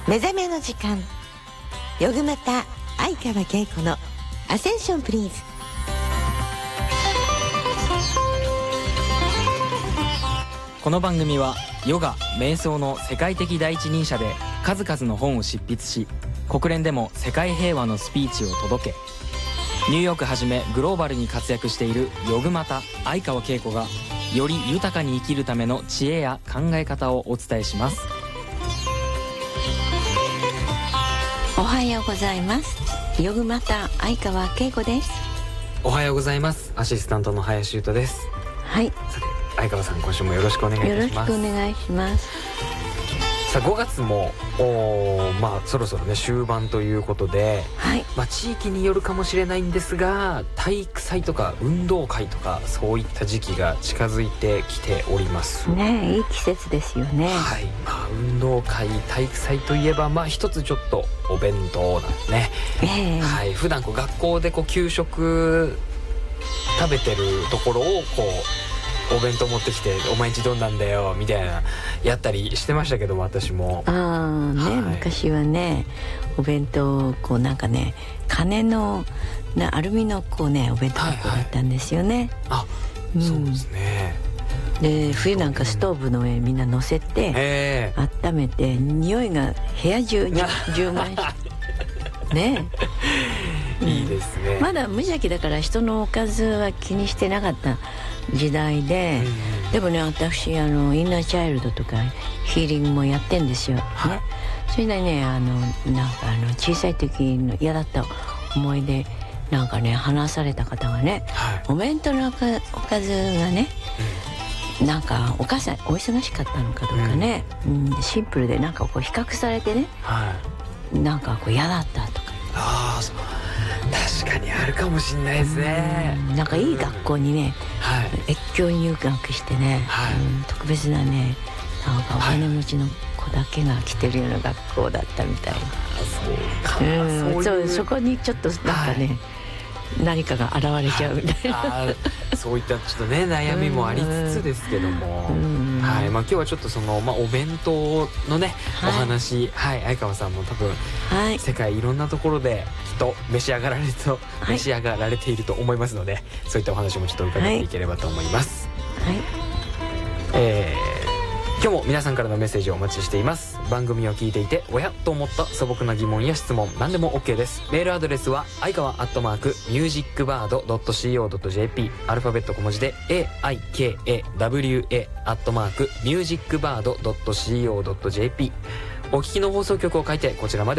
目覚めの時間、ヨグマタ相川恵子のアセンションプリーズ。 この番組はヨガ・瞑想の世界的第一人者で数々の本を執筆し、国連でも世界平和のスピーチを届け、ニューヨークはじめグローバルに活躍しているヨグマタ相川恵子がより豊かに生きるための知恵や考え方をお伝えします。 おはようございます。ヨグマタ相川恵子です。 おはようございます。アシスタントの林優斗です。 はい、 さて相川さん、今週もよろしくお願いいたします。 よろしくお願いします。 さあ5月もそろそろね終盤ということで、 はい、 地域によるかもしれないんですが、体育祭とか運動会とかそういった時期が近づいてきておりますね。いい季節ですよね。 はい、運動会、体育祭といえば一つちょっとお弁当なんですね。はい、普段学校で給食食べてるところをお弁当持ってきて、お前んちどんなんだよみたいなやったりしてましたけど、私も昔はね、お弁当鐘のアルミのお弁当箱だったんですよね。 そうですね。 で冬なんかストーブの上にみんな乗せて、温めて匂いが部屋中に充満してね。 いいですね。 まだ無邪気だから人のおかずは気にしてなかった時代で、でもね、私インナーチャイルドとかヒーリングもやってんですよ、ね。それでね、小さい時の嫌だった思い出話された方がね、お弁当のおかずがね、お母さんお忙しかったのかどうかね、シンプルで比較されてね、嫌だったとか。 確かにあるかもしれないですね。 いい学校にね、越境入学してね、特別なね、お金持ちの子だけが来てるような学校だったみたいな。そこにちょっと何かが現れちゃうみたいな、 そういったちょっとね悩みもありつつですけども、今日はちょっとそのお弁当のねお話、相川さんも多分世界いろんなところできっと召し上がられていると思いますので、そういったお話もちょっと伺っていければと思います。今日も皆さんからのメッセージをお待ちしています。番組を聞いていておやと思った素朴な疑問や質問、何でも OK です。メールアドレスは相川@musicbird.co.jp、 アルファベット小文字で AIKAWA@musicbird.co.jp、 お聞きの放送局を書いてこちらまで